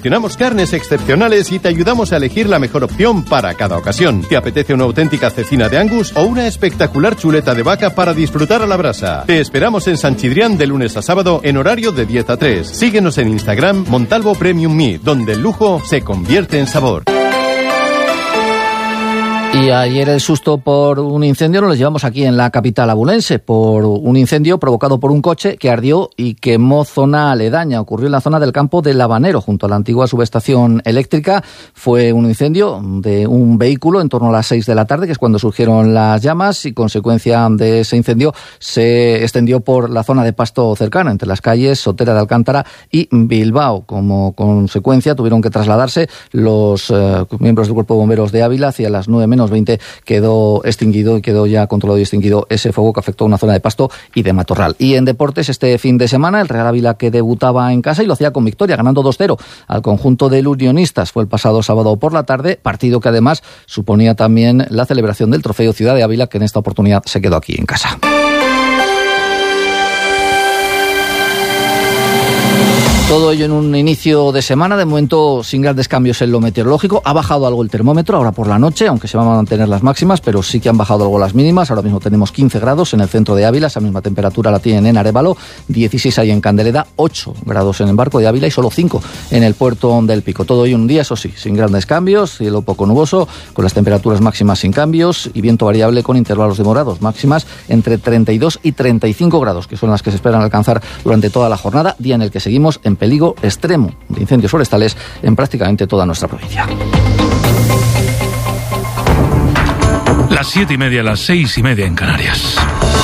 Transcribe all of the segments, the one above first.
Seleccionamos carnes excepcionales y te ayudamos a elegir la mejor opción para cada ocasión. ¿Te apetece una auténtica cecina de Angus o una espectacular chuleta de vaca para disfrutar a la brasa? Te esperamos en San Chidrián de lunes a sábado en horario de 10 a 3. Síguenos en Instagram Montalvo Premium Meat, donde el lujo se convierte en sabor. Y ayer el susto por un incendio nos lo llevamos aquí en la capital abulense, por un incendio provocado por un coche que ardió y quemó zona aledaña. Ocurrió en la zona del campo del Habanero, junto a la antigua subestación eléctrica. Fue un incendio de un vehículo en torno a las 6 de la tarde, que es cuando surgieron las llamas, y consecuencia de ese incendio se extendió por la zona de pasto cercana, entre las calles Sotera de Alcántara y Bilbao. Como consecuencia tuvieron que trasladarse los miembros del Cuerpo de Bomberos de Ávila. Hacia las 9:20 quedó extinguido y quedó ya controlado y extinguido ese fuego que afectó a una zona de pasto y de matorral. Y en deportes, este fin de semana, el Real Ávila, que debutaba en casa y lo hacía con victoria, ganando 2-0 al conjunto del Unionistas. Fue el pasado sábado por la tarde, partido que además suponía también la celebración del trofeo Ciudad de Ávila, que en esta oportunidad se quedó aquí en casa. Todo ello en un inicio de semana, de momento sin grandes cambios en lo meteorológico. Ha bajado algo el termómetro ahora por la noche, aunque se van a mantener las máximas, pero sí que han bajado algo las mínimas. Ahora mismo tenemos 15 grados en el centro de Ávila, esa misma temperatura la tienen en Arévalo, 16 ahí en Candeleda, 8 grados en el Barco de Ávila y solo 5 en el Puerto del Pico. Todo ello en un día, eso sí, sin grandes cambios, cielo poco nuboso, con las temperaturas máximas sin cambios y viento variable con intervalos de morados, máximas entre 32 y 35 grados, que son las que se esperan alcanzar durante toda la jornada, día en el que seguimos en peligro extremo de incendios forestales en prácticamente toda nuestra provincia. Las 7:30, las 6:30 en Canarias.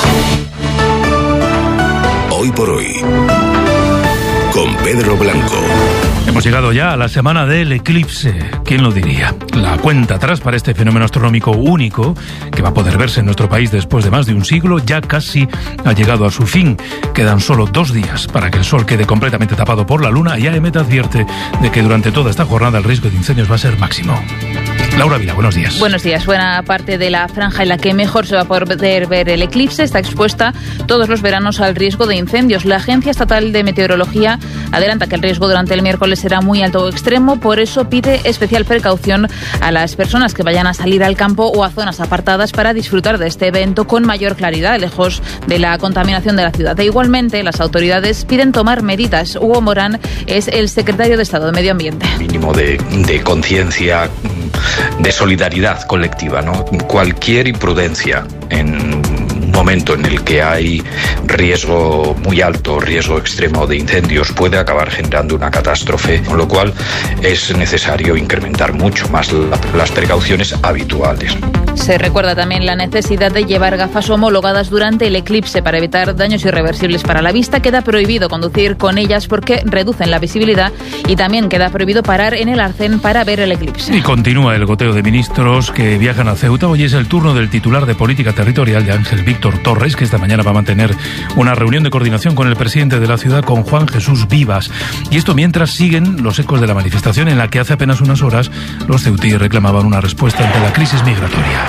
Hoy por hoy, con Pedro Blanco. Hemos llegado ya a la semana del eclipse. ¿Quién lo diría? La cuenta atrás para este fenómeno astronómico único, que va a poder verse en nuestro país después de más de un siglo, ya casi ha llegado a su fin. Quedan solo 2 días para que el sol quede completamente tapado por la luna y AEMET advierte de que durante toda esta jornada el riesgo de incendios va a ser máximo. Laura Vila, buenos días. Buenos días. Buena parte de la franja en la que mejor se va a poder ver el eclipse está expuesta todos los veranos al riesgo de incendios. La Agencia Estatal de Meteorología adelanta que el riesgo durante el miércoles será muy alto o extremo, por eso pide especial precaución a las personas que vayan a salir al campo o a zonas apartadas para disfrutar de este evento con mayor claridad, lejos de la contaminación de la ciudad. E igualmente, las autoridades piden tomar medidas. Hugo Morán es el secretario de Estado de Medio Ambiente. Mínimo de conciencia, de solidaridad colectiva, ¿no? Cualquier imprudencia en un momento en el que hay riesgo muy alto, riesgo extremo de incendios, puede acabar generando una catástrofe, con lo cual es necesario incrementar mucho más las precauciones habituales. Se recuerda también la necesidad de llevar gafas homologadas durante el eclipse para evitar daños irreversibles para la vista. Queda prohibido conducir con ellas porque reducen la visibilidad y también queda prohibido parar en el arcén para ver el eclipse. Y continúa el goteo de ministros que viajan a Ceuta. Hoy es el turno del titular de Política Territorial, de Ángel Víctor Torres, que esta mañana va a mantener una reunión de coordinación con el presidente de la ciudad, con Juan Jesús Vivas. Y esto mientras siguen los ecos de la manifestación en la que hace apenas unas horas los ceutíes reclamaban una respuesta ante la crisis migratoria.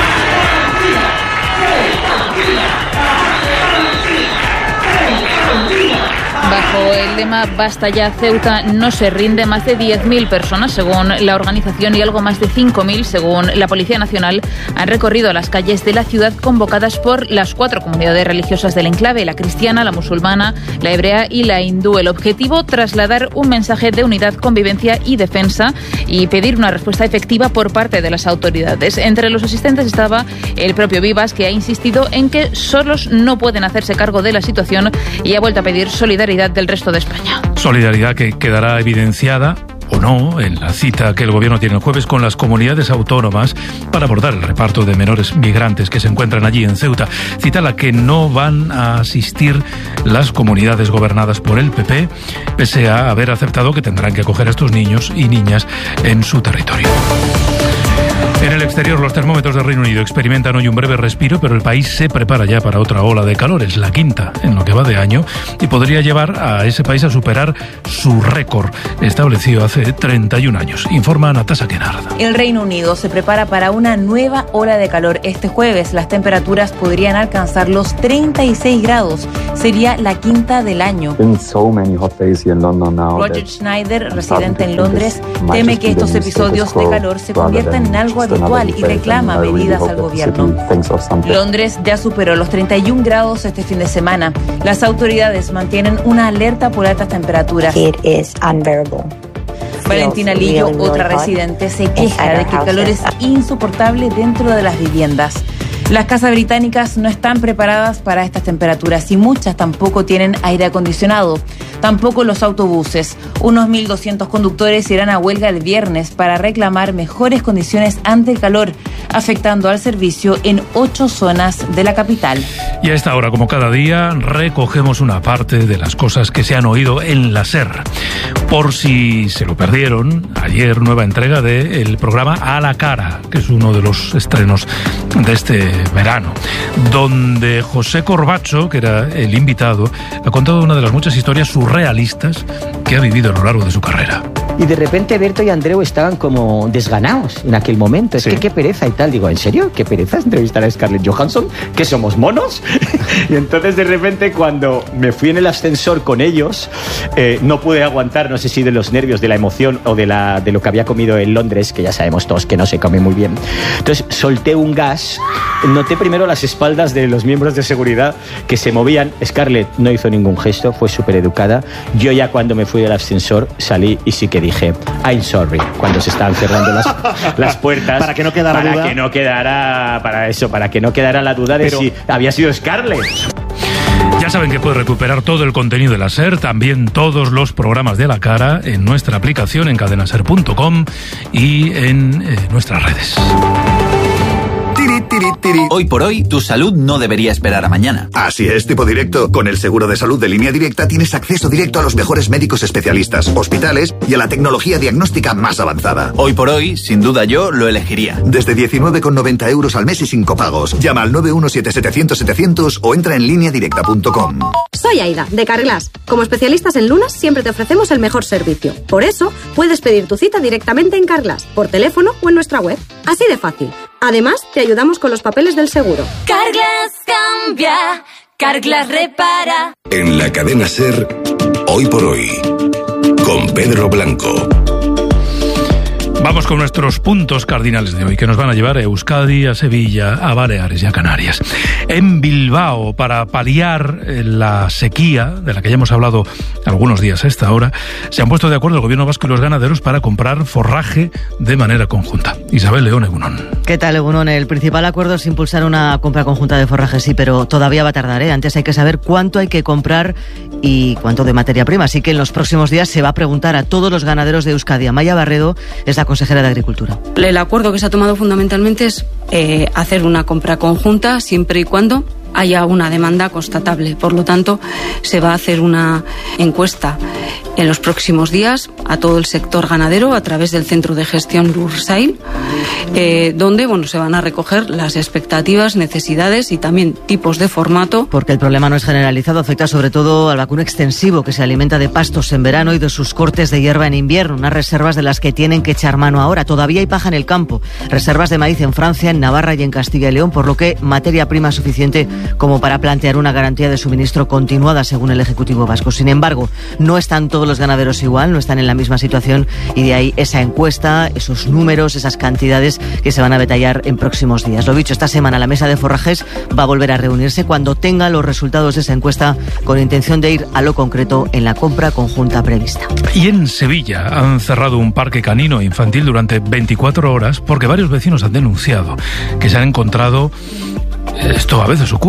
Bajo el lema Basta ya Ceuta no se rinde, más de 10.000 personas, según la organización, y algo más de 5.000, según la Policía Nacional, han recorrido las calles de la ciudad convocadas por las 4 comunidades religiosas del enclave, la cristiana, la musulmana, la hebrea y la hindú. El objetivo, trasladar un mensaje de unidad, convivencia y defensa y pedir una respuesta efectiva por parte de las autoridades. Entre los asistentes estaba el propio Vivas, que ha insistido en que solos no pueden hacerse cargo de la situación y ha vuelto a pedir solidaridad del resto de España. Solidaridad que quedará evidenciada o no en la cita que el gobierno tiene el jueves con las comunidades autónomas para abordar el reparto de menores migrantes que se encuentran allí en Ceuta. Cita a la que no van a asistir las comunidades gobernadas por el PP, pese a haber aceptado que tendrán que acoger a estos niños y niñas en su territorio. En el el exterior, los termómetros de Reino Unido experimentan hoy un breve respiro, pero el país se prepara ya para otra ola de calor. Es la quinta en lo que va de año y podría llevar a ese país a superar su récord establecido hace 31 años. Informa Natasha Kennard. El Reino Unido se prepara para una nueva ola de calor este jueves. Las temperaturas podrían alcanzar los 36 grados. Sería la quinta del año. Roger Schneider, residente en Londres, teme que estos episodios de calor se conviertan en algo habitual y reclama medidas al gobierno. Londres ya superó los 31 grados este fin de semana. Las autoridades mantienen una alerta por altas temperaturas. Valentina Lillo, otra residente, se queja de que el calor es insoportable dentro de las viviendas. Las casas británicas no están preparadas para estas temperaturas y muchas tampoco tienen aire acondicionado. Tampoco los autobuses. Unos 1.200 conductores irán a huelga el viernes para reclamar mejores condiciones ante el calor, afectando al servicio en 8 zonas de la capital. Y a esta hora, como cada día, recogemos una parte de las cosas que se han oído en la SER. Por si se lo perdieron, ayer nueva entrega del programa A la Cara, que es uno de los estrenos de este verano, donde José Corbacho, que era el invitado, ha contado una de las muchas historias surrealistas que ha vivido a lo largo de su carrera. Y de repente Berto y Andreu estaban como desganados en aquel momento. Es que qué pereza y tal. Digo, ¿en serio? ¿Qué pereza entrevistar a Scarlett Johansson? ¿Que somos monos? Y entonces de repente cuando me fui en el ascensor con ellos, no pude aguantar, no sé si de los nervios, de la emoción o de lo que había comido en Londres, que ya sabemos todos que no se come muy bien. Entonces solté un gas, noté primero las espaldas de los miembros de seguridad que se movían. Scarlett no hizo ningún gesto, fue súper educada. Yo ya cuando me fui del ascensor salí y sí que dije I'm sorry cuando se estaban cerrando las puertas para que no quedara duda, para que no quedara la duda de si había sido Scarlett. Ya saben que puede recuperar todo el contenido de la SER, también todos los programas de La Cara en nuestra aplicación en cadenaser.com y en nuestras redes. Hoy por hoy, tu salud no debería esperar a mañana. Así es, tipo directo. Con el seguro de salud de Línea Directa tienes acceso directo a los mejores médicos especialistas, hospitales y a la tecnología diagnóstica más avanzada. Hoy por hoy, sin duda yo lo elegiría. Desde 19,90 euros al mes y sin copagos. Llama al 917-700-700 o entra en lineadirecta.com. Soy Aida, de Carglass. Como especialistas en lunas, siempre te ofrecemos el mejor servicio. Por eso, puedes pedir tu cita directamente en Carglass, por teléfono o en nuestra web. Así de fácil. Además, te ayudamos con los papeles del seguro. Carglass cambia, Carglass repara. En la cadena SER, Hoy por Hoy, con Pedro Blanco. Vamos con nuestros puntos cardinales de hoy, que nos van a llevar a Euskadi, a Sevilla, a Baleares y a Canarias. En Bilbao, para paliar la sequía, de la que ya hemos hablado algunos días a esta hora, se han puesto de acuerdo el gobierno vasco y los ganaderos para comprar forraje de manera conjunta. Isabel León, Egunon. ¿Qué tal, Egunon? El principal acuerdo es impulsar una compra conjunta de forraje, sí, pero todavía va a tardar, ¿eh? Antes hay que saber cuánto hay que comprar y cuánto de materia prima. Así que en los próximos días se va a preguntar a todos los ganaderos de Euskadi. Amaya Barredo es la consejera de Agricultura. El acuerdo que se ha tomado fundamentalmente es hacer una compra conjunta siempre y cuando haya una demanda constatable. Por lo tanto, se va a hacer una encuesta en los próximos días a todo el sector ganadero a través del Centro de Gestión Lursail, donde se van a recoger las expectativas, necesidades y también tipos de formato. Porque el problema no es generalizado, afecta sobre todo al vacuno extensivo, que se alimenta de pastos en verano y de sus cortes de hierba en invierno, unas reservas de las que tienen que echar mano ahora. Todavía hay paja en el campo, reservas de maíz en Francia, en Navarra y en Castilla y León, por lo que materia prima suficiente como para plantear una garantía de suministro continuada, según el Ejecutivo vasco. Sin embargo, no están todos los ganaderos igual, no están en la misma situación, y de ahí esa encuesta, esos números, esas cantidades que se van a detallar en próximos días. Lo dicho, esta semana la mesa de forrajes va a volver a reunirse cuando tenga los resultados de esa encuesta, con intención de ir a lo concreto en la compra conjunta prevista. Y en Sevilla han cerrado un parque canino infantil durante 24 horas porque varios vecinos han denunciado que se han encontrado... Esto a veces ocurre,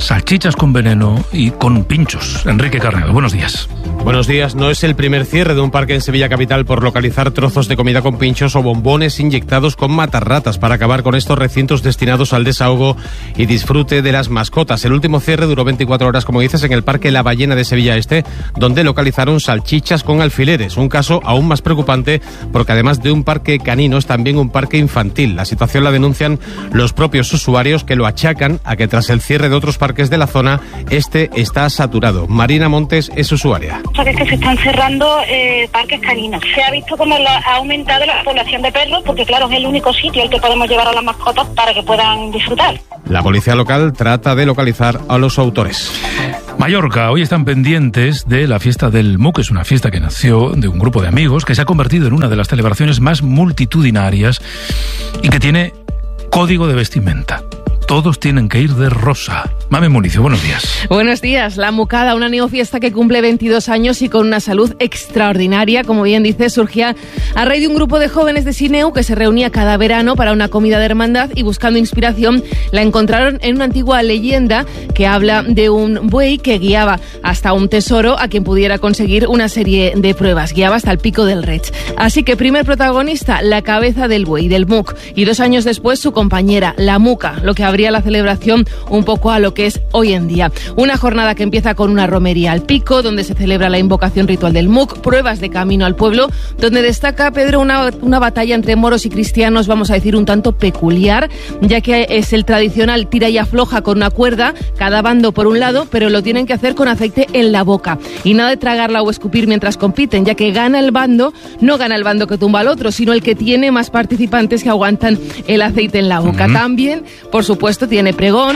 salchichas con veneno y con pinchos. Enrique Carnero, buenos días. Buenos días. No es el primer cierre de un parque en Sevilla capital por localizar trozos de comida con pinchos o bombones inyectados con matarratas para acabar con estos recintos destinados al desahogo y disfrute de las mascotas. El último cierre duró 24 horas, como dices, en el Parque La Ballena de Sevilla Este, donde localizaron salchichas con alfileres. Un caso aún más preocupante porque además de un parque canino es también un parque infantil. La situación la denuncian los propios usuarios, que lo achacan a que tras el cierre de otros parques de la zona, este está saturado. Marina Montes es usuaria. Es que se están cerrando parques caninos. Se ha visto cómo ha aumentado la población de perros, porque claro, es el único sitio al que podemos llevar a las mascotas para que puedan disfrutar. La policía local trata de localizar a los autores. Mallorca, hoy están pendientes de la fiesta del MUC. Es una fiesta que nació de un grupo de amigos que se ha convertido en una de las celebraciones más multitudinarias y que tiene código de vestimenta. Todos tienen que ir de rosa. Mame Municio, buenos días. Buenos días. La Mucada, una neofiesta que cumple 22 años y con una salud extraordinaria, como bien dice, surgía a raíz de un grupo de jóvenes de Sineu que se reunía cada verano para una comida de hermandad y buscando inspiración la encontraron en una antigua leyenda que habla de un buey que guiaba hasta un tesoro a quien pudiera conseguir una serie de pruebas. Guiaba hasta el Pico del Reig. Así que primer protagonista, la cabeza del buey, del MUC, y 2 años después su compañera, la Muca, lo que abría la celebración un poco a lo que es hoy en día. Una jornada que empieza con una romería al pico, donde se celebra la invocación ritual del MUC, pruebas de camino al pueblo, donde destaca, Pedro, una batalla entre moros y cristianos, vamos a decir, un tanto peculiar, ya que es el tradicional tira y afloja con una cuerda, cada bando por un lado, pero lo tienen que hacer con aceite en la boca. Y nada de tragarla o escupir mientras compiten, ya que no gana el bando que tumba al otro, sino el que tiene más participantes que aguantan el aceite en la boca. También, por supuesto, tiene pregón.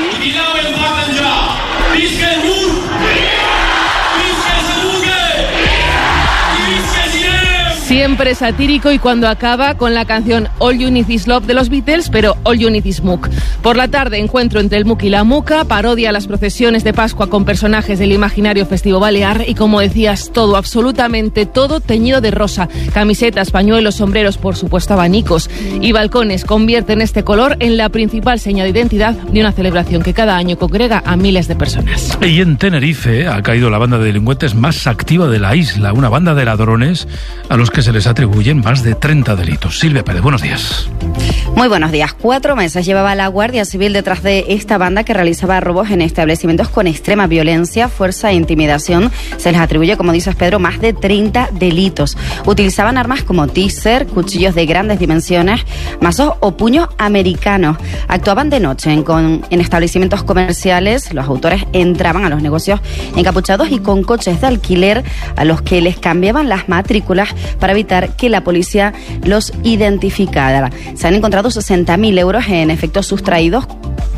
Siempre satírico, y cuando acaba con la canción All You Need Is Love de los Beatles, pero All You Need Is MUC. Por la tarde, encuentro entre el MUC y la Muca, parodia a las procesiones de Pascua con personajes del imaginario festivo balear y, como decías, todo, absolutamente todo teñido de rosa. Camisetas, pañuelos, sombreros, por supuesto abanicos y balcones convierten este color en la principal seña de identidad de una celebración que cada año congrega a miles de personas. Y en Tenerife ha caído la banda de delincuentes más activa de la isla, una banda de ladrones a los que se les atribuyen más de 30 delitos. Silvia Pérez, buenos días. Muy buenos días. 4 meses llevaba la Guardia Civil detrás de esta banda que realizaba robos en establecimientos con extrema violencia, fuerza e intimidación. Se les atribuye, como dices, Pedro, más de 30 delitos. Utilizaban armas como teaser, cuchillos de grandes dimensiones, mazos o puños americanos. Actuaban de noche en establecimientos comerciales. Los autores entraban a los negocios encapuchados y con coches de alquiler a los que les cambiaban las matrículas para evitar que la policía los identificara. Se han encontrado 60.000 euros en efectos sustraídos.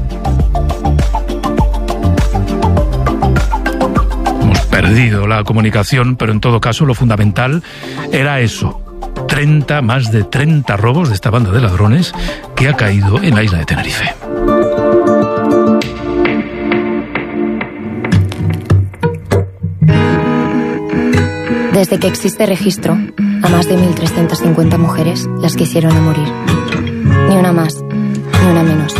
Hemos perdido la comunicación, pero en todo caso lo fundamental era eso. Más de 30 robos de esta banda de ladrones que ha caído en la isla de Tenerife. Desde que existe registro, a más de 1.350 mujeres las quisieron a morir. Ni una más, ni una menos.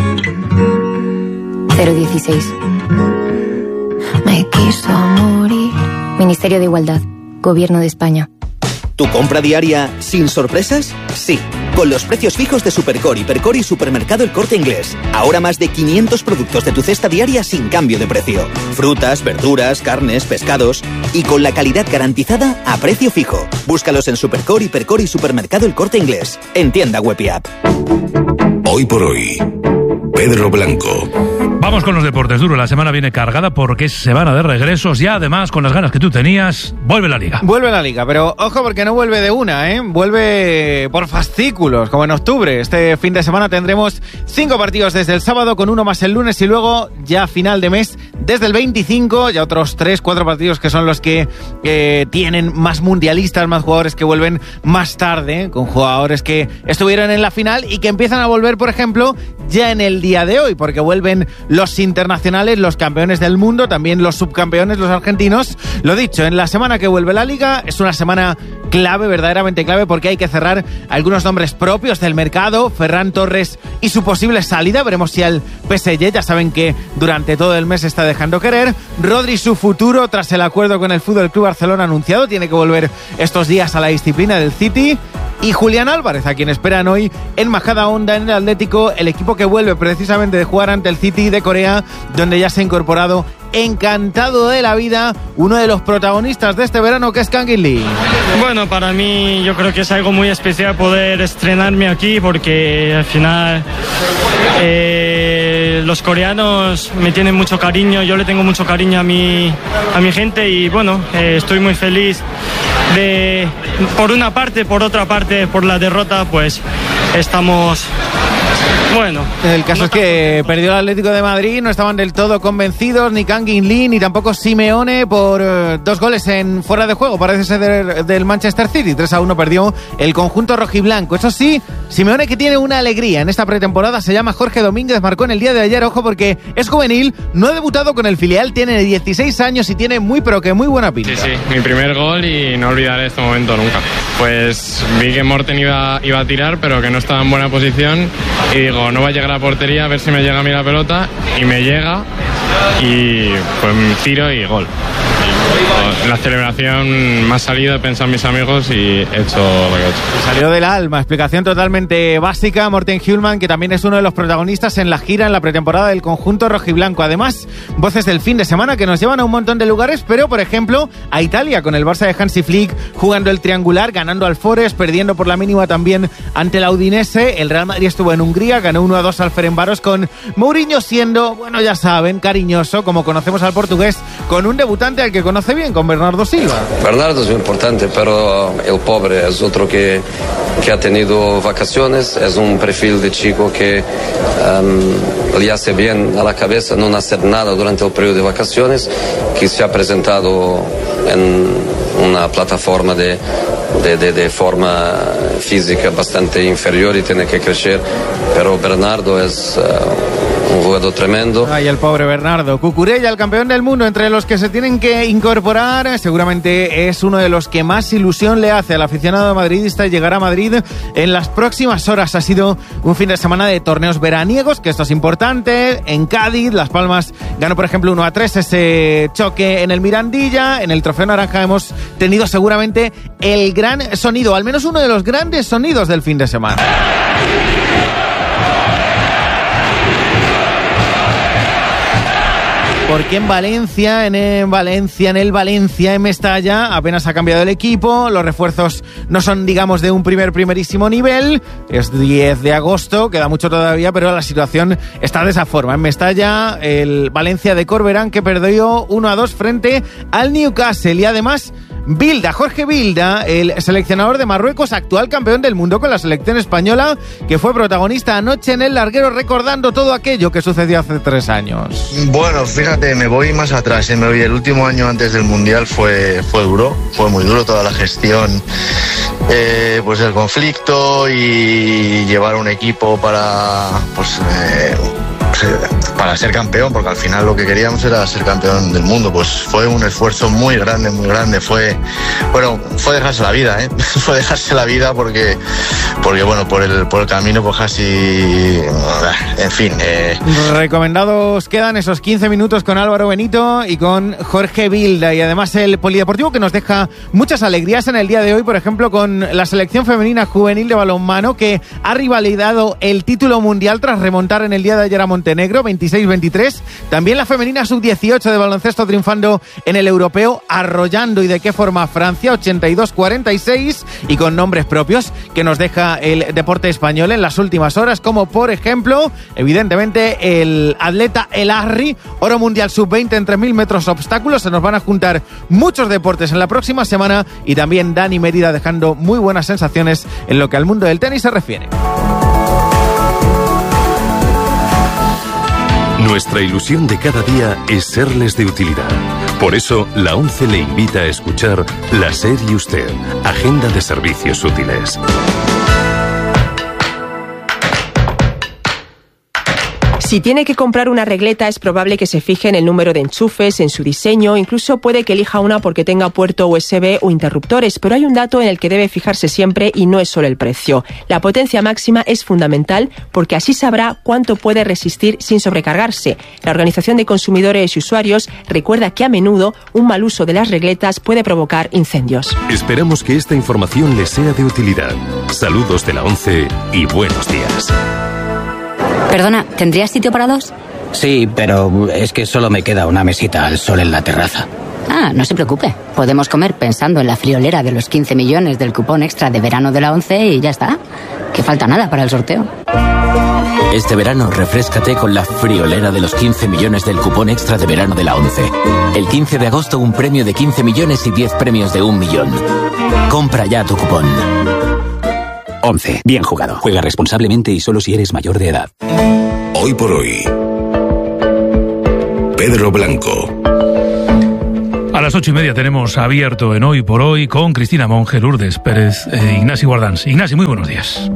016. Me quiso morir. Ministerio de Igualdad, Gobierno de España. ¿Tu compra diaria sin sorpresas? Sí, con los precios fijos de Supercor, Hipercor y Supermercado El Corte Inglés. Ahora más de 500 productos de tu cesta diaria sin cambio de precio. Frutas, verduras, carnes, pescados y con la calidad garantizada a precio fijo. Búscalos en Supercor, Hipercor y Supermercado El Corte Inglés. En tienda web y app. Hoy por hoy, Pedro Blanco. Vamos con los deportes, Duro. La semana viene cargada porque es semana de regresos y además, con las ganas que tú tenías, vuelve la Liga. Vuelve la Liga, pero ojo porque no vuelve de una, ¿eh? Vuelve por fascículos, como en octubre. Este fin de semana tendremos 5 partidos desde el sábado, con uno más el lunes, y luego ya final de mes desde el 25, ya otros 3-4 partidos que son los que tienen más mundialistas, más jugadores que vuelven más tarde, con jugadores que estuvieron en la final y que empiezan a volver, por ejemplo, ya en el día de hoy, porque vuelven los internacionales, los campeones del mundo, también los subcampeones, los argentinos. Lo dicho, en la semana que vuelve la Liga es una semana clave, verdaderamente clave, porque hay que cerrar algunos nombres propios del mercado. Ferran Torres y su posible salida, veremos si al PSG, ya saben que durante todo el mes está dejando querer. Rodri, su futuro tras el acuerdo con el FC Barcelona anunciado, tiene que volver estos días a la disciplina del City. Y Julián Álvarez, a quien esperan hoy en Majadahonda, en el Atlético, el equipo que vuelve precisamente de jugar ante el City de Corea, donde ya se ha incorporado, encantado de la vida, uno de los protagonistas de este verano, que es Kang In Lee. Bueno, para mí yo creo que es algo muy especial poder estrenarme aquí, porque al final los coreanos me tienen mucho cariño, yo le tengo mucho cariño a mi gente, y bueno, estoy muy feliz por una parte, por otra parte, por la derrota, pues estamos... Bueno, el caso es que perdió el Atlético de Madrid, no estaban del todo convencidos ni Kang In Lee ni tampoco Simeone por 2 goles en fuera de juego, parece ser del Manchester City. 3-1 perdió el conjunto rojiblanco. Eso sí, Simeone, que tiene una alegría en esta pretemporada, se llama Jorge Domínguez, marcó en el día de ayer, ojo, porque es juvenil, no ha debutado con el filial, tiene 16 años y tiene muy buena pinta. Sí, mi primer gol, y no olvidaré este momento nunca. Pues vi que Morten iba a tirar, pero que no estaba en buena posición, y digo, no va a llegar a la portería, a ver si me llega a mí la pelota, y me llega, y pues tiro y gol. En la celebración me ha salido, he pensado en mis amigos y he hecho lo que he hecho. Salió del alma, explicación totalmente básica. Morten Hjulmand, que también es uno de los protagonistas en la gira, en la pretemporada del conjunto rojiblanco. Además, voces del fin de semana que nos llevan a un montón de lugares, pero por ejemplo a Italia, con el Barça de Hansi Flick jugando el triangular, ganando al Forest, perdiendo por la mínima también ante la Udinese. El Real Madrid estuvo en Hungría, ganó 1-2 al Ferencváros, con Mourinho siendo, bueno, ya saben, cariñoso, como conocemos al portugués, con un debutante al que conoce bien, con Bernardo Silva. Bernardo es muy importante, pero el pobre es otro que ha tenido vacaciones, es un perfil de chico que le hace bien a la cabeza no hacer nada durante el periodo de vacaciones, que se ha presentado en una plataforma de forma física bastante inferior y tiene que crecer, pero Bernardo es un jugador tremendo. Ay, el pobre Bernardo. Cucurella, el campeón del mundo, entre los que se tienen que incorporar, seguramente es uno de los que más ilusión le hace al aficionado madridista llegar a Madrid en las próximas horas. Ha sido un fin de semana de torneos veraniegos, que esto es importante. En Cádiz, Las Palmas ganó, por ejemplo, 1-3 ese choque en el Mirandilla. En el Trofeo Naranja hemos tenido seguramente el gran sonido, al menos uno de los grandes sonidos del fin de semana. Porque en Valencia, en Valencia, en Mestalla, apenas ha cambiado el equipo. Los refuerzos no son, digamos, de un primerísimo nivel. Es 10 de agosto, queda mucho todavía, pero la situación está de esa forma. En Mestalla, el Valencia de Corberán, que perdió 1-2 frente al Newcastle. Y además, Bilda, Jorge Bilda, el seleccionador de Marruecos, actual campeón del mundo con la selección española, que fue protagonista anoche en el larguero, recordando todo aquello que sucedió hace 3 años. Bueno, fíjate, me voy más atrás. El último año antes del Mundial fue duro, fue muy duro toda la gestión, pues el conflicto y llevar un equipo para ser campeón, porque al final lo que queríamos era ser campeón del mundo. Pues fue un esfuerzo muy grande, fue dejarse la vida, fue dejarse la vida porque bueno, por el camino pues casi, en fin. Recomendados quedan esos 15 minutos con Álvaro Benito y con Jorge Bilda, y además el polideportivo que nos deja muchas alegrías en el día de hoy, por ejemplo con la selección femenina juvenil de balonmano, que ha rivalidado el título mundial tras remontar en el día de ayer a Montenegro 26-23. También la femenina sub-18 de baloncesto triunfando en el europeo, arrollando, y de qué forma, a Francia 82-46, y con nombres propios que nos deja el deporte español en las últimas horas, como por ejemplo, evidentemente, el atleta El Arri, oro mundial sub-20 en 3.000 metros obstáculos. Se nos van a juntar muchos deportes en la próxima semana, y también Dani Mérida dejando muy buenas sensaciones en lo que al mundo del tenis se refiere. Nuestra ilusión de cada día es serles de utilidad. Por eso, la ONCE le invita a escuchar La SER y Usted, Agenda de Servicios Útiles. Si tiene que comprar una regleta, es probable que se fije en el número de enchufes, en su diseño, incluso puede que elija una porque tenga puerto USB o interruptores, pero hay un dato en el que debe fijarse siempre y no es solo el precio. La potencia máxima es fundamental porque así sabrá cuánto puede resistir sin sobrecargarse. La Organización de Consumidores y Usuarios recuerda que a menudo un mal uso de las regletas puede provocar incendios. Esperamos que esta información les sea de utilidad. Saludos de la ONCE y buenos días. Perdona, ¿tendrías sitio para dos? Sí, pero es que solo me queda una mesita al sol en la terraza. Ah, no se preocupe. Podemos comer pensando en la friolera de los 15 millones del cupón extra de verano de la ONCE y ya está. Que falta nada para el sorteo. Este verano refréscate con la friolera de los 15 millones del cupón extra de verano de la ONCE. El 15 de agosto un premio de 15 millones y 10 premios de 1 millón. Compra ya tu cupón. ONCE. Bien jugado. Juega responsablemente y solo si eres mayor de edad. Hoy por hoy. Pedro Blanco. A las 8:30 tenemos abierto en Hoy por Hoy con Cristina Monge, Lourdes Pérez e Ignasi Guardans. Ignasi, muy buenos días.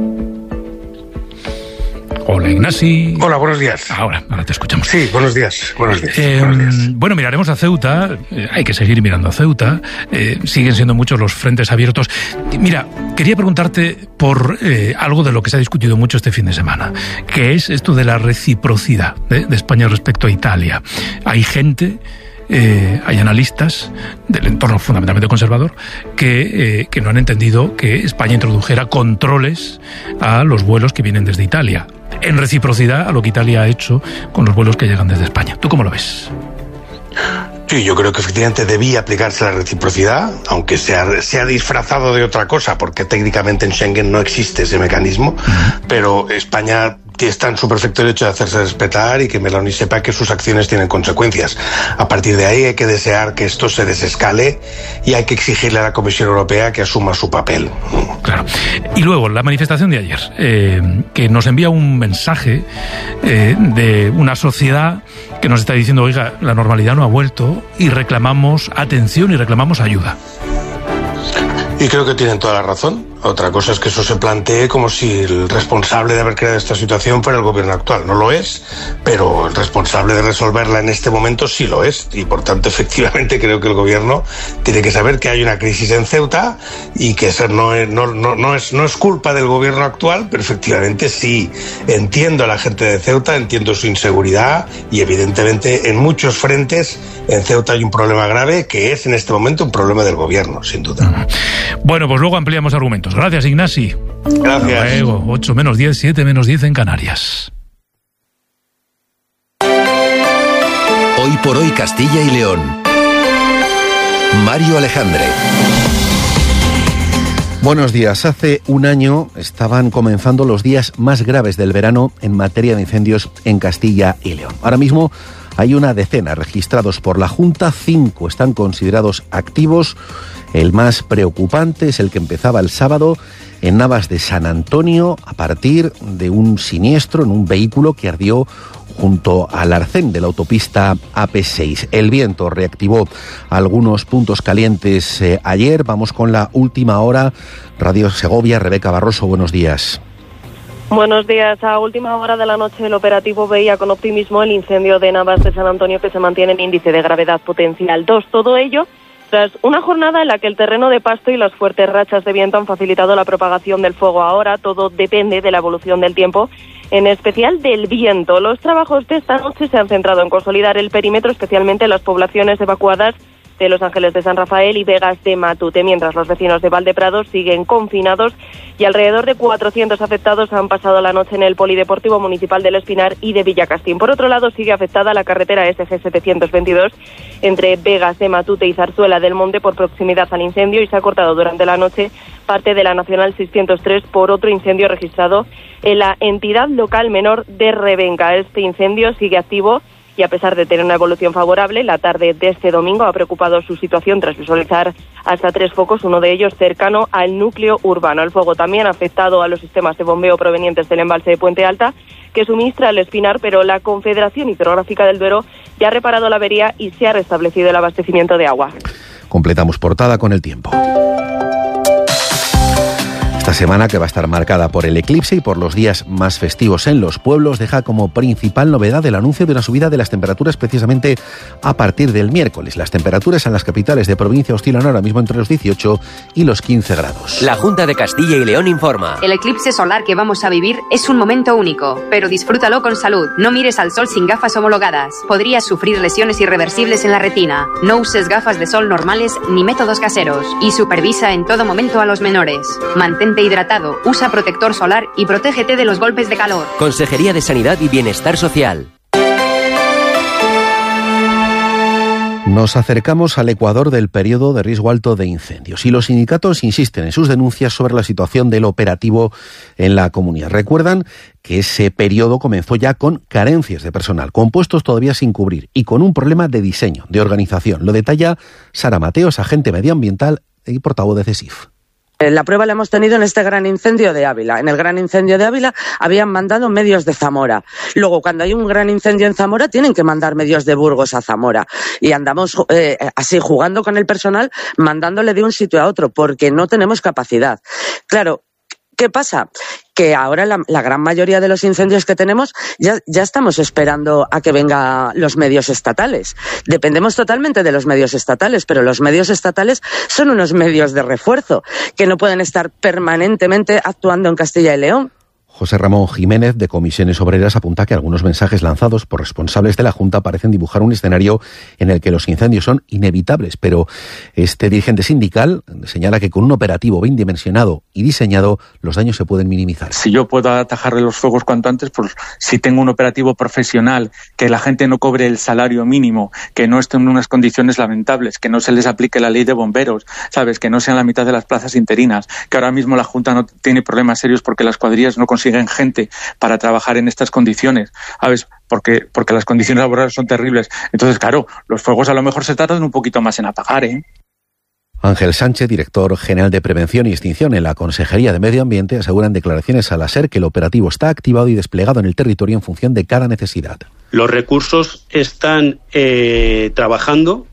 Hola, Ignasi. Hola, buenos días. Ahora te escuchamos. Sí, buenos días. Buenos días. Bueno, miraremos a Ceuta. Hay que seguir mirando a Ceuta. Siguen siendo muchos los frentes abiertos. Mira, quería preguntarte por algo de lo que se ha discutido mucho este fin de semana, que es esto de la reciprocidad de España respecto a Italia. Hay gente... hay analistas del entorno fundamentalmente conservador que no han entendido que España introdujera controles a los vuelos que vienen desde Italia, en reciprocidad a lo que Italia ha hecho con los vuelos que llegan desde España. ¿Tú cómo lo ves? Sí, yo creo que efectivamente debía aplicarse la reciprocidad, aunque sea disfrazado de otra cosa, porque técnicamente en Schengen no existe ese mecanismo, pero España está en su perfecto derecho de hacerse respetar y que Meloni sepa que sus acciones tienen consecuencias. A partir de ahí hay que desear que esto se desescale y hay que exigirle a la Comisión Europea que asuma su papel. Claro. Y luego, la manifestación de ayer, que nos envía un mensaje de una sociedad que nos está diciendo, oiga, la normalidad no ha vuelto y reclamamos atención y reclamamos ayuda. Y creo que tienen toda la razón. Otra cosa es que eso se plantee como si el responsable de haber creado esta situación fuera el gobierno actual. No lo es, pero el responsable de resolverla en este momento sí lo es. Y por tanto, efectivamente, creo que el gobierno tiene que saber que hay una crisis en Ceuta y que eso no es culpa del gobierno actual, pero efectivamente sí entiendo a la gente de Ceuta, entiendo su inseguridad y evidentemente en muchos frentes en Ceuta hay un problema grave que es en este momento un problema del gobierno, sin duda. Bueno, pues luego ampliamos argumentos. Gracias, Ignasi. Gracias. Luego, 8 menos 10, 7 menos 10 en Canarias. Hoy por hoy Castilla y León. Mario Alejandre. Buenos días. Hace un año estaban comenzando los días más graves del verano en materia de incendios en Castilla y León. Ahora mismo hay una decena registrados por la Junta, 5 están considerados activos. El más preocupante es el que empezaba el sábado en Navas de San Antonio a partir de un siniestro en un vehículo que ardió junto al arcén de la autopista AP6. El viento reactivó algunos puntos calientes ayer. Vamos con la última hora. Radio Segovia, Rebeca Barroso, buenos días. Buenos días. A última hora de la noche el operativo veía con optimismo el incendio de Navas de San Antonio, que se mantiene en índice de gravedad potencial 2. Todo ello tras una jornada en la que el terreno de pasto y las fuertes rachas de viento han facilitado la propagación del fuego. Ahora todo depende de la evolución del tiempo, en especial del viento. Los trabajos de esta noche se han centrado en consolidar el perímetro, especialmente en las poblaciones evacuadas de Los Ángeles de San Rafael y Vegas de Matute, mientras los vecinos de Valdeprados siguen confinados y alrededor de 400 afectados han pasado la noche en el Polideportivo Municipal del Espinar y de Villacastín. Por otro lado, sigue afectada la carretera SG 722 entre Vegas de Matute y Zarzuela del Monte por proximidad al incendio, y se ha cortado durante la noche parte de la Nacional 603 por otro incendio registrado en la entidad local menor de Rebenca. Este incendio sigue activo y a pesar de tener una evolución favorable, la tarde de este domingo ha preocupado su situación tras visualizar hasta 3 focos, uno de ellos cercano al núcleo urbano. El fuego también ha afectado a los sistemas de bombeo provenientes del embalse de Puente Alta, que suministra el Espinar, pero la Confederación Hidrográfica del Duero ya ha reparado la avería y se ha restablecido el abastecimiento de agua. Completamos portada con el tiempo. Esta Esta semana, que va a estar marcada por el eclipse y por los días más festivos en los pueblos, deja como principal novedad el anuncio de una subida de las temperaturas precisamente a partir del miércoles. Las temperaturas en las capitales de provincia oscilan ahora mismo entre los 18 y los 15 grados. La Junta de Castilla y León informa. El eclipse solar que vamos a vivir es un momento único, pero disfrútalo con salud. No mires al sol sin gafas homologadas. Podrías sufrir lesiones irreversibles en la retina. No uses gafas de sol normales ni métodos caseros. Y supervisa en todo momento a los menores. Mantente hidratado, usa protector solar y protégete de los golpes de calor. Consejería de Sanidad y Bienestar Social. Nos acercamos al ecuador del periodo de riesgo alto de incendios y los sindicatos insisten en sus denuncias sobre la situación del operativo en la comunidad. Recuerdan que ese periodo comenzó ya con carencias de personal, con puestos todavía sin cubrir y con un problema de diseño, de organización. Lo detalla Sara Mateos, agente medioambiental y portavoz de CESIF. La prueba la hemos tenido en este gran incendio de Ávila. En el gran incendio de Ávila habían mandado medios de Zamora. Luego, cuando hay un gran incendio en Zamora, tienen que mandar medios de Burgos a Zamora. Y andamos así jugando con el personal, mandándole de un sitio a otro, porque no tenemos capacidad. Claro, ¿qué pasa? Que ahora la gran mayoría de los incendios que tenemos ya estamos esperando a que vengan los medios estatales. Dependemos totalmente de los medios estatales, pero los medios estatales son unos medios de refuerzo que no pueden estar permanentemente actuando en Castilla y León. José Ramón Jiménez, de Comisiones Obreras, apunta que algunos mensajes lanzados por responsables de la Junta parecen dibujar un escenario en el que los incendios son inevitables, pero este dirigente sindical señala que con un operativo bien dimensionado y diseñado, los daños se pueden minimizar. Si yo puedo atajarle los fuegos cuanto antes, pues si tengo un operativo profesional, que la gente no cobre el salario mínimo, que no esté en unas condiciones lamentables, que no se les aplique la ley de bomberos, ¿sabes? Que no sean la mitad de las plazas interinas, que ahora mismo la Junta no tiene problemas serios porque las cuadrillas no consiguen gente para trabajar en estas condiciones, ¿sabes? Porque las condiciones laborales son terribles. Entonces, claro, los fuegos a lo mejor se tardan un poquito más en apagar, ¿eh? Ángel Sánchez, director general de Prevención y Extinción en la Consejería de Medio Ambiente, asegura en declaraciones a la SER que el operativo está activado y desplegado en el territorio en función de cada necesidad. Los recursos están trabajando.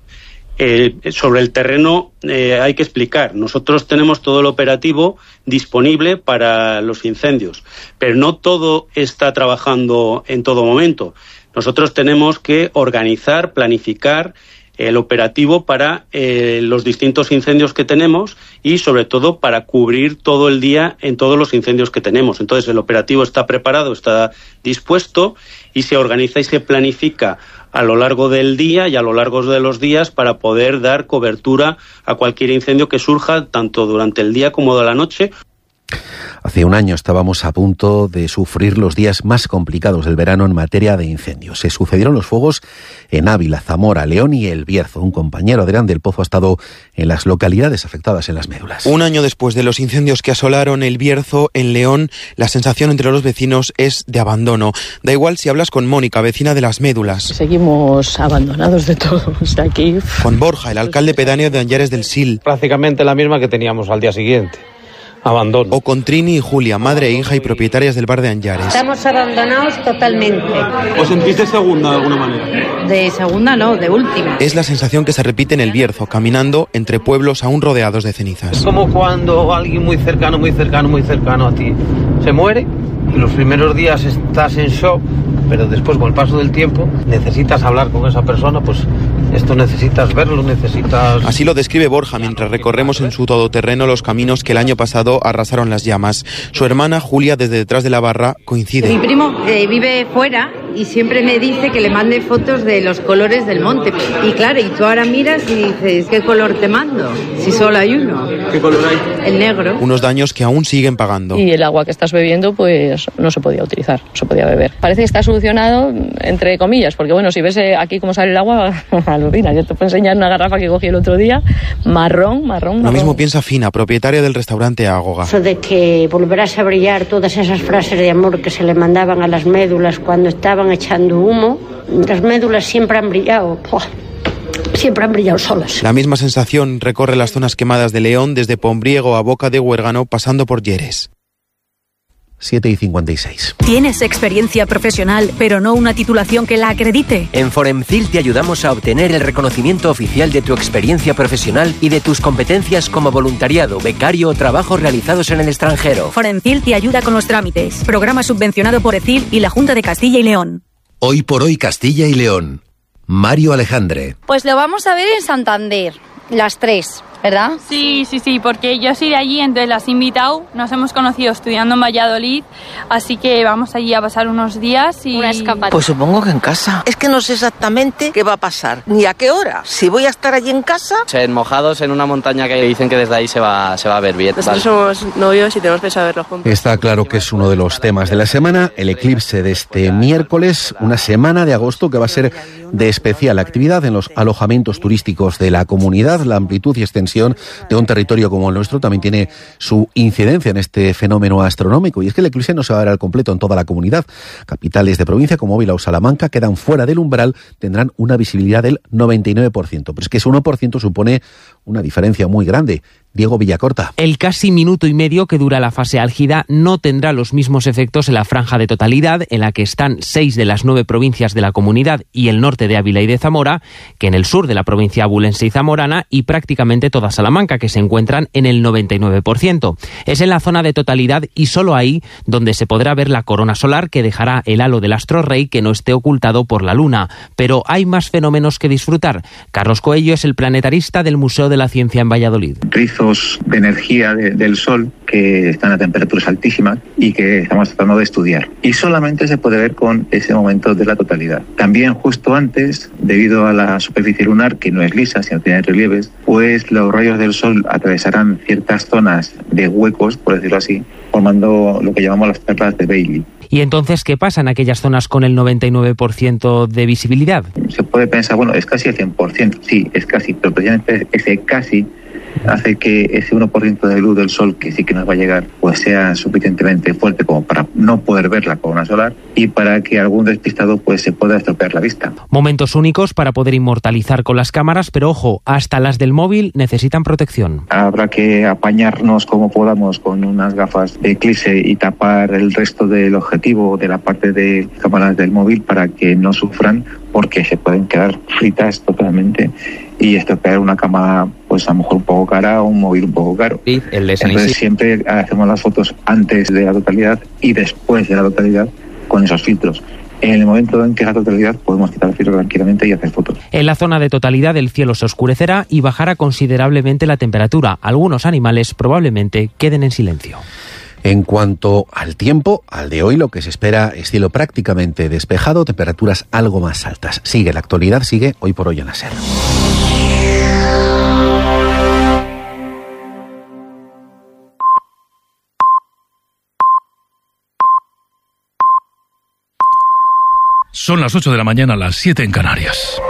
Sobre el terreno hay que explicar. Nosotros tenemos todo el operativo disponible para los incendios, pero no todo está trabajando en todo momento. Nosotros tenemos que organizar, planificar el operativo para los distintos incendios que tenemos y sobre todo para cubrir todo el día en todos los incendios que tenemos. Entonces el operativo está preparado, está dispuesto y se organiza y se planifica a lo largo del día y a lo largo de los días para poder dar cobertura a cualquier incendio que surja tanto durante el día como de la noche. Hace un año estábamos a punto de sufrir los días más complicados del verano en materia de incendios. Se sucedieron los fuegos en Ávila, Zamora, León y El Bierzo. Un compañero, Adrián del Pozo, ha estado en las localidades afectadas en las médulas. Un año después de los incendios que asolaron El Bierzo, en León, la sensación entre los vecinos es de abandono. Da igual si hablas con Mónica, vecina de las médulas. Seguimos abandonados de todos aquí. Con Borja, el alcalde pedáneo de Anllares del Sil. Prácticamente la misma que teníamos al día siguiente. Abandono. O con Trini y Julia, madre e hija y propietarias del bar de Anllares. Estamos abandonados totalmente. ¿Os sentís de segunda de alguna manera? De segunda no, de última. Es la sensación que se repite en El Bierzo, caminando entre pueblos aún rodeados de cenizas. Es como cuando alguien muy cercano a ti se muere y los primeros días estás en shock, pero después con el paso del tiempo necesitas hablar con esa persona, pues esto necesitas verlo, necesitas... Así lo describe Borja mientras recorremos en su todoterreno los caminos que el año pasado arrasaron las llamas. Su hermana Julia, desde detrás de la barra, coincide. Mi primo vive fuera y siempre me dice que le mande fotos de los colores del monte. Y claro, y tú ahora miras y dices, ¿qué color te mando? Si solo hay uno. ¿Qué color hay? El negro. Unos daños que aún siguen pagando. Y el agua que estás bebiendo, pues no se podía utilizar, no se podía beber. Parece que está solucionado, entre comillas, porque bueno, si ves aquí cómo sale el agua, alucina. Yo te puedo enseñar una garrafa que cogí el otro día, marrón. Lo mismo piensa Fina, propietaria del restaurante Ágoga. Eso de que volverás a brillar, todas esas frases de amor que se le mandaban a las médulas cuando estaban echando humo, las médulas siempre han brillado. Siempre han brillado solas. La misma sensación recorre las zonas quemadas de León, desde Pombriego a Boca de Huérgano, pasando por Lleres. 7:56. ¿Tienes experiencia profesional, pero no una titulación que la acredite? En Foremcil te ayudamos a obtener el reconocimiento oficial de tu experiencia profesional y de tus competencias como voluntariado, becario o trabajos realizados en el extranjero. Foremcil te ayuda con los trámites. Programa subvencionado por ECIL y la Junta de Castilla y León. Hoy por hoy Castilla y León. Mario Alejandre. Pues lo vamos a ver en Santander, las 3, ¿verdad? Sí, porque yo soy de allí, entonces las he invitado. Nos hemos conocido estudiando en Valladolid, así que vamos allí a pasar unos días y... Una escapada. Pues supongo que en casa. Es que no sé exactamente qué va a pasar, ni a qué hora. Si voy a estar allí en casa... Mojados en una montaña que dicen que desde ahí se va a ver bien. Nosotros somos novios y tenemos pensado verlo juntos. Está claro que es uno de los temas de la semana, el eclipse de este miércoles, una semana de agosto que va a ser de especial actividad en los alojamientos turísticos de la comunidad. La amplitud y extensión de un territorio como el nuestro también tiene su incidencia en este fenómeno astronómico, y es que el eclipse no se va a ver al completo en toda la comunidad. Capitales de provincia como Ávila o Salamanca quedan fuera del umbral, tendrán una visibilidad del 99%, pero es que ese 1% supone una diferencia muy grande. Diego Villacorta. El casi minuto y medio que dura la fase álgida no tendrá los mismos efectos en la franja de totalidad, en la que están 6 de las 9 provincias de la comunidad y el norte de Ávila y de Zamora, que en el sur de la provincia abulense y zamorana, y prácticamente toda Salamanca, que se encuentran en el 99%. Es en la zona de totalidad y solo ahí donde se podrá ver la corona solar, que dejará el halo del astro rey que no esté ocultado por la luna. Pero hay más fenómenos que disfrutar. Carlos Coello es el planetarista del Museo de la Ciencia en Valladolid. De energía del Sol que están a temperaturas altísimas y que estamos tratando de estudiar. Y solamente se puede ver con ese momento de la totalidad. También justo antes, debido a la superficie lunar, que no es lisa, sino tiene relieves, pues los rayos del Sol atravesarán ciertas zonas de huecos, por decirlo así, formando lo que llamamos las perlas de Bailey. ¿Y entonces qué pasa en aquellas zonas con el 99% de visibilidad? Se puede pensar, bueno, es casi el 100%, sí, es casi, pero precisamente ese casi hace que ese 1% de luz del Sol que sí que nos va a llegar pues sea suficientemente fuerte como para no poder ver la corona solar y para que algún despistado pues se pueda estropear la vista. Momentos únicos para poder inmortalizar con las cámaras, pero ojo, hasta las del móvil necesitan protección. Habrá que apañarnos como podamos con unas gafas de eclipse y tapar el resto del objetivo de la parte de cámaras del móvil para que no sufran, porque se pueden quedar fritas totalmente y estropear una cámara pues a lo mejor un poco cara o un móvil un poco caro. Sí, Entonces siempre hacemos las fotos antes de la totalidad y después de la totalidad con esos filtros. En el momento en que es la totalidad podemos quitar el filtro tranquilamente y hacer fotos. En la zona de totalidad el cielo se oscurecerá y bajará considerablemente la temperatura. Algunos animales probablemente queden en silencio. En cuanto al tiempo, al de hoy lo que se espera es cielo prácticamente despejado, temperaturas algo más altas. Sigue la actualidad, sigue Hoy por Hoy en la SER. Son las 8 de la mañana, las 7 en Canarias.